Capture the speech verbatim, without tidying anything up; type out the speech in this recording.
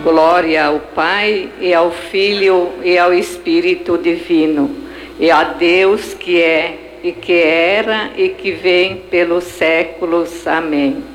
Glória ao Pai, e ao Filho, e ao Espírito Divino, e a Deus que é, e que era, e que vem pelos séculos. Amém.